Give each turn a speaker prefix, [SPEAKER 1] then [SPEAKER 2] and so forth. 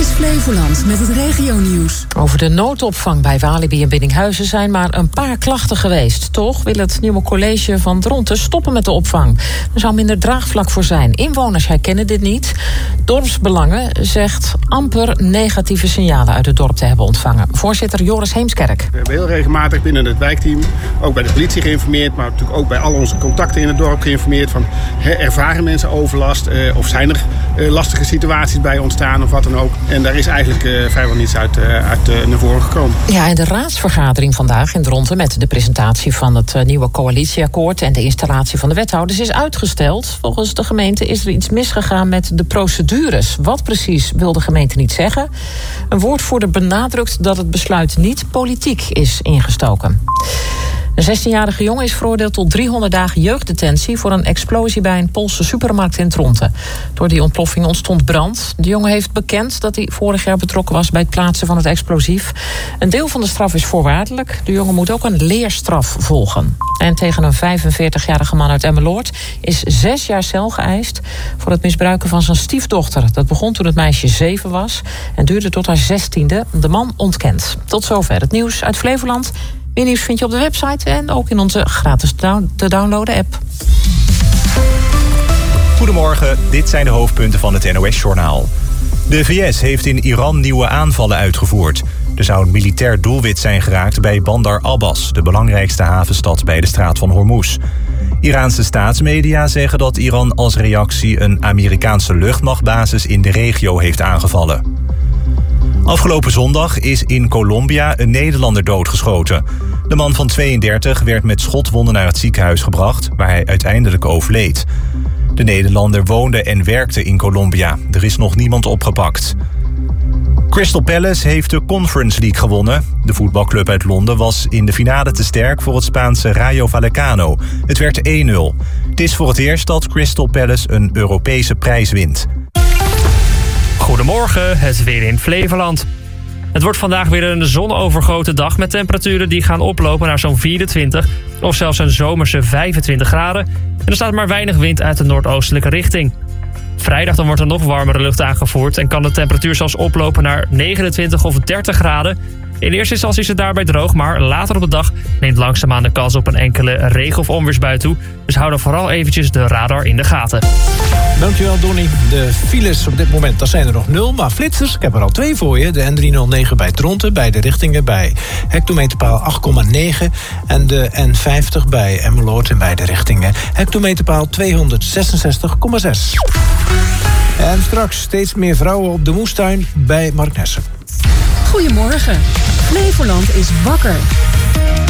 [SPEAKER 1] is Flevoland met het regionieuws.
[SPEAKER 2] Over de noodopvang bij Walibi en Biddinghuizen zijn maar een paar klachten geweest. Toch wil het nieuwe college van Dronten stoppen met de opvang. Er zou minder draagvlak voor zijn. Inwoners herkennen dit niet. Dorpsbelangen zegt amper negatieve signalen uit het dorp te hebben ontvangen. Voorzitter Joris Heemskerk.
[SPEAKER 3] We hebben heel regelmatig binnen het wijkteam, ook bij de politie geïnformeerd, maar natuurlijk ook bij al onze contacten in het dorp geïnformeerd van ervaren mensen overlast of zijn er lastige situaties bij ontstaan of wat dan ook. En daar is eigenlijk vrijwel niets uit naar voren gekomen.
[SPEAKER 2] Ja, en de raadsvergadering vandaag in Dronten met de presentatie van het nieuwe coalitieakkoord en de installatie van de wethouders is uitgesteld. Volgens de gemeente is er iets misgegaan met de procedures. Wat precies wil de gemeente niet zeggen. Een woordvoerder benadrukt dat het besluit niet politiek is ingestoken. Een 16-jarige jongen is veroordeeld tot 300 dagen jeugddetentie voor een explosie bij een Poolse supermarkt in Dronten. Door die ontploffing ontstond brand. De jongen heeft bekend dat hij vorig jaar betrokken was bij het plaatsen van het explosief. Een deel van de straf is voorwaardelijk. De jongen moet ook een leerstraf volgen. En tegen een 45-jarige man uit Emmeloord is 6 jaar cel geëist voor het misbruiken van zijn stiefdochter. Dat begon toen het meisje 7 was en duurde tot haar 16e. De man ontkent. Tot zover het nieuws uit Flevoland. Meer nieuws vind je op de website en ook in onze gratis te downloaden app.
[SPEAKER 4] Goedemorgen, dit zijn de hoofdpunten van het NOS-journaal. De VS heeft in Iran nieuwe aanvallen uitgevoerd. Er zou een militair doelwit zijn geraakt bij Bandar Abbas, de belangrijkste havenstad bij de straat van Hormuz. Iraanse staatsmedia zeggen dat Iran als reactie een Amerikaanse luchtmachtbasis in de regio heeft aangevallen. Afgelopen zondag is in Colombia een Nederlander doodgeschoten. De man van 32 werd met schotwonden naar het ziekenhuis gebracht, waar hij uiteindelijk overleed. De Nederlander woonde en werkte in Colombia. Er is nog niemand opgepakt. Crystal Palace heeft de Conference League gewonnen. De voetbalclub uit Londen was in de finale te sterk voor het Spaanse Rayo Vallecano. Het werd 1-0. Het is voor het eerst dat Crystal Palace een Europese prijs wint.
[SPEAKER 5] Goedemorgen, het weer in Flevoland. Het wordt vandaag weer een zonovergoten dag met temperaturen die gaan oplopen naar zo'n 24 of zelfs een zomerse 25 graden. En er staat maar weinig wind uit de noordoostelijke richting. Vrijdag dan wordt er nog warmere lucht aangevoerd en kan de temperatuur zelfs oplopen naar 29 of 30 graden. In eerste instantie is het daarbij droog, maar later op de dag neemt langzaamaan de kans op een enkele regen- of onweersbui toe. Dus hou dan vooral eventjes de radar in de gaten.
[SPEAKER 6] Dankjewel, Donnie. De files op dit moment, dat zijn er nog 0. Maar flitsers, ik heb er al 2 voor je. De N309 bij Dronten, beide richtingen bij hectometerpaal 8,9. En de N50 bij Emmeloord in beide richtingen. Hectometerpaal 266,6. En straks steeds meer vrouwen op de moestuin bij Marknessen.
[SPEAKER 1] Goedemorgen. Flevoland is wakker.